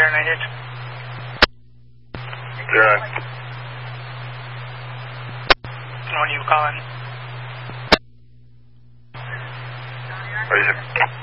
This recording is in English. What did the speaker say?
098. 09. When you calling? What is it?